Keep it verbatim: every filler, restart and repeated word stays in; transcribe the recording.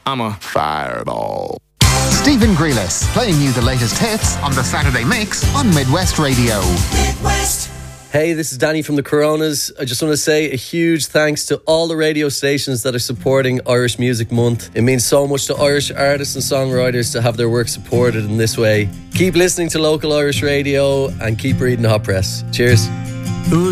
I'm a fireball. Stephen Grealis, playing you the latest hits on the Saturday Mix on Midwest Radio. Midwest. Hey, this is Danny from the Coronas. I just want to say a huge thanks to all the radio stations that are supporting Irish Music Month. It means so much to Irish artists and songwriters to have their work supported in this way. Keep listening to local Irish radio and keep reading the hot press. Cheers.